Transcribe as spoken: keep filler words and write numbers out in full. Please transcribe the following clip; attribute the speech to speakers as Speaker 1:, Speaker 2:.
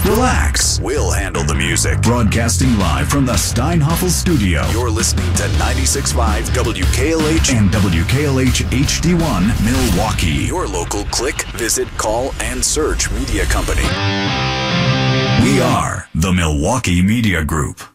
Speaker 1: Relax.
Speaker 2: We'll handle the music.
Speaker 1: Broadcasting live from the Steinhoffel studio.
Speaker 2: You're listening to ninety-six point five W K L H
Speaker 1: and W K L H H D one Milwaukee.
Speaker 2: Your local click, visit, call, and search media company.
Speaker 1: We are the Milwaukee Media Group.